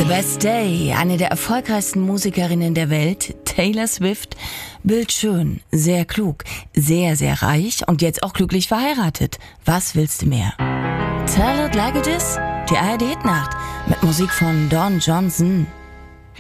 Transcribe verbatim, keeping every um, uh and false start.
The Best Day, eine der erfolgreichsten Musikerinnen der Welt, Taylor Swift, bildschön, sehr klug, sehr, sehr reich und jetzt auch glücklich verheiratet. Was willst du mehr? Tell It Like It Is, die A R D-Hitnacht mit Musik von Don Johnson.